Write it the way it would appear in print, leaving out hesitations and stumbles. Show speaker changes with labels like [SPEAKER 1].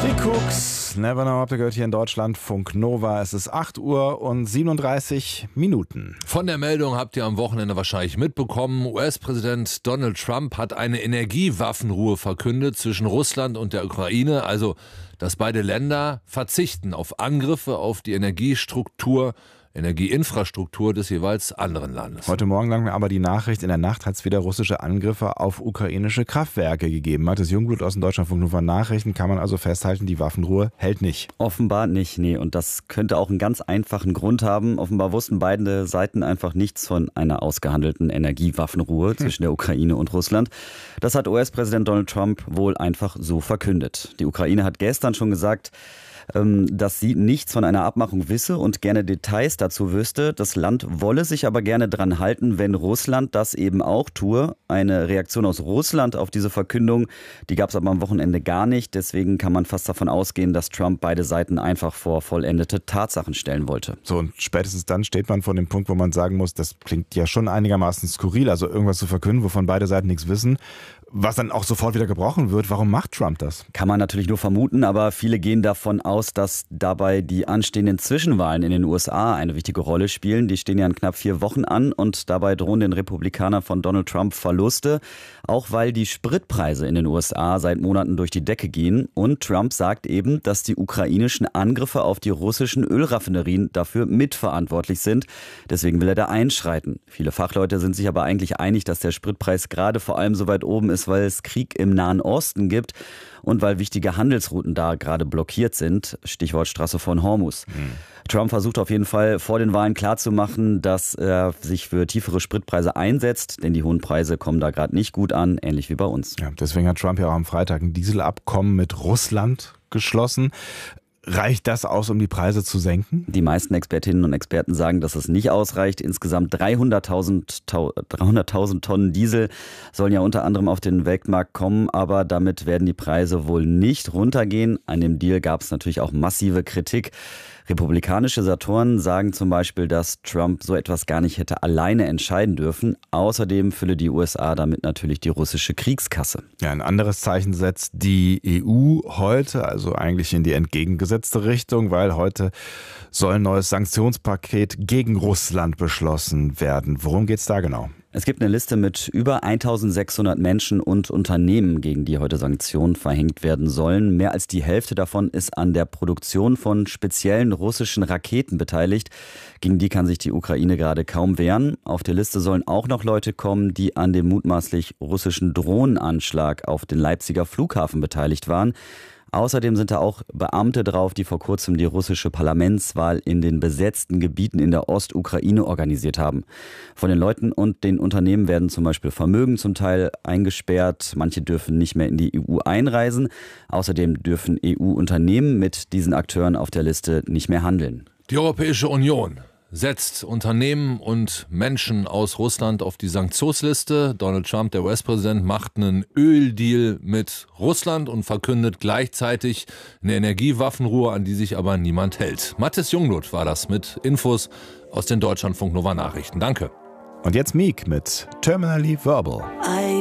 [SPEAKER 1] Cooks, Never Know, habt ihr gehört hier in Deutschland, Funk Nova. Es ist 8:37 Uhr.
[SPEAKER 2] Von der Meldung habt ihr am Wochenende wahrscheinlich mitbekommen. US-Präsident Donald Trump hat eine Energiewaffenruhe verkündet zwischen Russland und der Ukraine. Also, dass beide Länder verzichten auf Angriffe auf die Energieinfrastruktur des jeweils anderen Landes.
[SPEAKER 1] Heute Morgen lang aber die Nachricht, in der Nacht hat es wieder russische Angriffe auf ukrainische Kraftwerke gegeben. Matthias Jungblut aus den Deutschlandfunk Nova Nachrichten, kann man also festhalten, die Waffenruhe hält nicht.
[SPEAKER 3] Offenbar nicht, nee. Und das könnte auch einen ganz einfachen Grund haben. Offenbar wussten beide Seiten einfach nichts von einer ausgehandelten Energiewaffenruhe zwischen der Ukraine und Russland. Das hat US-Präsident Donald Trump wohl einfach so verkündet. Die Ukraine hat gestern schon gesagt, dass sie nichts von einer Abmachung wisse und gerne Details dazu wüsste. Das Land wolle sich aber gerne dran halten, wenn Russland das eben auch tue. Eine Reaktion aus Russland auf diese Verkündung, die gab es aber am Wochenende gar nicht. Deswegen kann man fast davon ausgehen, dass Trump beide Seiten einfach vor vollendete Tatsachen stellen wollte.
[SPEAKER 1] So, und spätestens dann steht man vor dem Punkt, wo man sagen muss, das klingt ja schon einigermaßen skurril, also irgendwas zu verkünden, wovon beide Seiten nichts wissen, was dann auch sofort wieder gebrochen wird. Warum macht Trump das?
[SPEAKER 3] Kann man natürlich nur vermuten, aber viele gehen davon aus, dass dabei die anstehenden Zwischenwahlen in den USA eine wichtige Rolle spielen. Die stehen ja in knapp 4 Wochen an und dabei drohen den Republikanern von Donald Trump Verluste, auch weil die Spritpreise in den USA seit Monaten durch die Decke gehen. Und Trump sagt eben, dass die ukrainischen Angriffe auf die russischen Ölraffinerien dafür mitverantwortlich sind. Deswegen will er da einschreiten. Viele Fachleute sind sich aber eigentlich einig, dass der Spritpreis gerade vor allem so weit oben ist, weil es Krieg im Nahen Osten gibt und weil wichtige Handelsrouten da gerade blockiert sind. Stichwort Straße von Hormuz. Trump versucht auf jeden Fall vor den Wahlen klarzumachen, dass er sich für tiefere Spritpreise einsetzt, denn die hohen Preise kommen da gerade nicht gut an, ähnlich wie bei uns.
[SPEAKER 1] Ja, deswegen hat Trump ja auch am Freitag ein Dieselabkommen mit Russland geschlossen. Reicht das aus, um die Preise zu senken?
[SPEAKER 3] Die meisten Expertinnen und Experten sagen, dass es nicht ausreicht. Insgesamt 300.000 Tonnen Diesel sollen ja unter anderem auf den Weltmarkt kommen, aber damit werden die Preise wohl nicht runtergehen. An dem Deal gab es natürlich auch massive Kritik. Republikanische Senatoren sagen zum Beispiel, dass Trump so etwas gar nicht hätte alleine entscheiden dürfen. Außerdem fülle die USA damit natürlich die russische Kriegskasse.
[SPEAKER 1] Ja, ein anderes Zeichen setzt die EU heute, also eigentlich in die entgegengesetzte Richtung, weil heute soll ein neues Sanktionspaket gegen Russland beschlossen werden. Worum geht's da genau?
[SPEAKER 3] Es gibt eine Liste mit über 1600 Menschen und Unternehmen, gegen die heute Sanktionen verhängt werden sollen. Mehr als die Hälfte davon ist an der Produktion von speziellen russischen Raketen beteiligt. Gegen die kann sich die Ukraine gerade kaum wehren. Auf der Liste sollen auch noch Leute kommen, die an dem mutmaßlich russischen Drohnenanschlag auf den Leipziger Flughafen beteiligt waren. Außerdem sind da auch Beamte drauf, die vor kurzem die russische Parlamentswahl in den besetzten Gebieten in der Ostukraine organisiert haben. Von den Leuten und den Unternehmen werden zum Beispiel Vermögen zum Teil eingesperrt. Manche dürfen nicht mehr in die EU einreisen. Außerdem dürfen EU-Unternehmen mit diesen Akteuren auf der Liste nicht mehr handeln.
[SPEAKER 2] Die Europäische Union setzt Unternehmen und Menschen aus Russland auf die Sanktionsliste. Donald Trump, der US-Präsident, macht einen Öldeal mit Russland und verkündet gleichzeitig eine Energiewaffenruhe, an die sich aber niemand hält. Matthias Jungblut war das mit Infos aus den Deutschlandfunk Nova Nachrichten. Danke.
[SPEAKER 1] Und jetzt Meek mit Terminally Verbal.